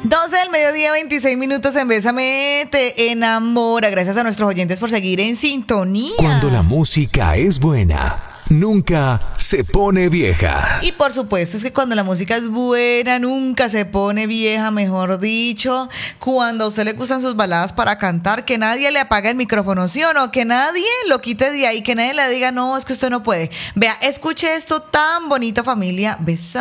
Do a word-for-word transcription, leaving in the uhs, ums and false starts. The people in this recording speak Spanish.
doce del mediodía, veintiséis minutos en Bésame, te enamora. Gracias a nuestros oyentes por seguir en sintonía. Cuando la música es buena, nunca se pone vieja. Y por supuesto es que cuando la música es buena, nunca se pone vieja, mejor dicho. Cuando a usted le gustan sus baladas para cantar, que nadie le apague el micrófono, ¿sí o no? Que nadie lo quite de ahí, que nadie le diga, no, es que usted no puede. Vea, escuche esto tan bonito, familia. Bésame.